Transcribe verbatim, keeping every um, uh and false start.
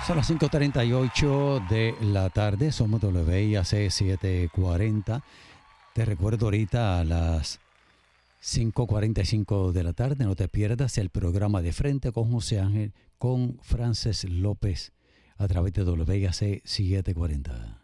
Son las cinco treinta y ocho de la tarde, somos W I A C setecientos cuarenta. Te recuerdo ahorita a las cinco cuarenta y cinco de la tarde, no te pierdas el programa De Frente con José Ángel, con Frances López, a través de W I A C setecientos cuarenta.